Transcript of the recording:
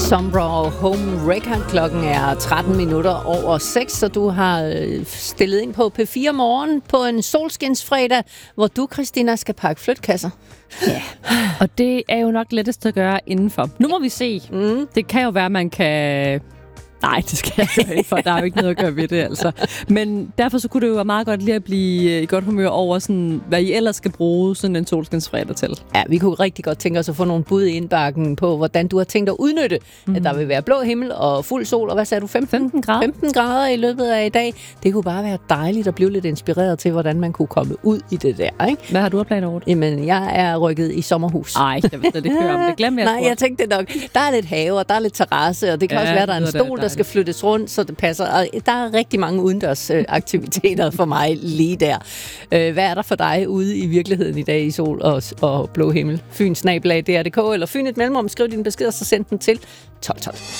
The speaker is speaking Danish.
Sombra og Home Wrecker. Klokken er 13 minutter over 6, så du har stillet ind på P4 Morgen på en solskinsfredag, hvor du, Christina, skal pakke flytkasser. Ja, og det er jo nok lettest at gøre indenfor. Nu må vi se. Det kan jo være, at man kan... Nej, det skal jeg gøre for. Der er jo ikke noget at gøre ved det, altså. Men derfor så kunne det jo være meget godt lige at blive i godt humør over, sådan, hvad I ellers skal bruge sådan en solskinsfredag til. Ja, vi kunne rigtig godt tænke os at få nogle bud i indbakken på, hvordan du har tænkt at udnytte, at der vil være blå himmel og fuld sol, og hvad sagde du? 15 grader. 15 grader i løbet af i dag. Det kunne bare være dejligt at blive lidt inspireret til, hvordan man kunne komme ud i det der, ikke? Hvad har du af planer over det? Jamen, jeg er rykket i sommerhus. Nej, jeg ved ikke høre om det. Glem jeg. Nej, jeg tænkte det nok. Der er lidt have, og der er lidt terrasse, og det kan også være, der er en stol, der skal flyttes rundt, så det passer. Og der er rigtig mange udendørs aktiviteter for mig lige der. Hvad er der for dig ude i virkeligheden i dag i sol og blå himmel? Fyn@dr.dk eller Fyn et mellemrum. Skriv din besked, og så send den til 1212.